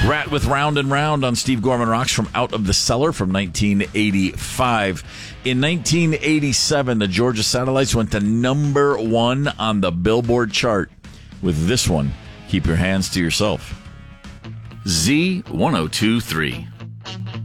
Rat with Round and Round on Steve Gorman Rocks from Out of the Cellar from 1985. In 1987, the Georgia Satellites went to number 1 on the Billboard chart with this one, Keep Your Hands to Yourself. Z1023.